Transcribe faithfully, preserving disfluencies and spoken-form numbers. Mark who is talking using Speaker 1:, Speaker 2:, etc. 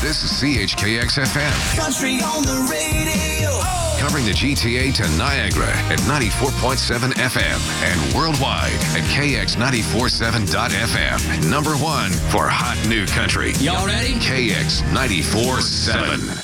Speaker 1: This is C H K X F M.
Speaker 2: Country on the radio.
Speaker 1: Covering the G T A to Niagara at ninety-four point seven F M and worldwide at K X nine forty-seven dot F M. Number one for hot new country.
Speaker 3: Y'all ready?
Speaker 1: K X ninety-four point seven.